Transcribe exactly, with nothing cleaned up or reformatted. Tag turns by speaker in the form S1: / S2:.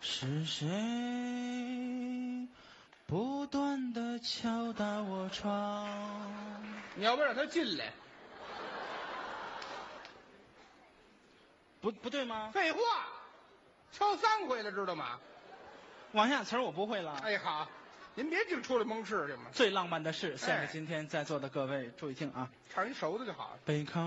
S1: 是谁不断的敲打我窗？
S2: 你要不让他进来？
S1: 不不对吗？
S2: 废话，敲三回了，知道吗？
S1: 往下词儿我不会了。
S2: 哎，好，您别净出来蒙事去嘛。
S1: 最浪漫的事，献给
S2: 哎
S1: 今天在座的各位，注意听啊！
S2: 唱一熟的就好了。
S1: 背靠